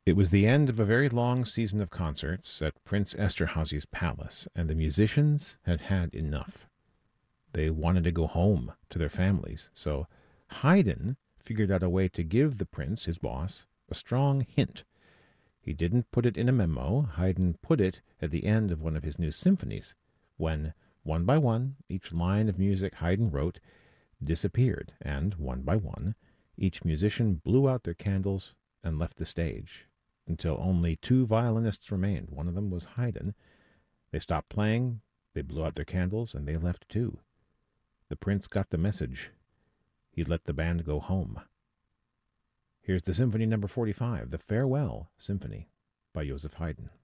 It was the end of a very long season of concerts at Prince Esterhazy's palace, and the musicians had had enough. They wanted to go home to their families, so Haydn figured out a way to give the prince, his boss, a strong hint. He didn't put it in a memo. Haydn put it at the end of one of his new symphonies, when, one by one, each line of music Haydn wrote disappeared, and, one by one, each musician blew out their candles and left the stage, until only two violinists remained. One of them was Haydn. They stopped playing, they blew out their candles, and they left too. The prince got the message. He let the band go home. Here's the Symphony No. 45, the Farewell Symphony, by Joseph Haydn.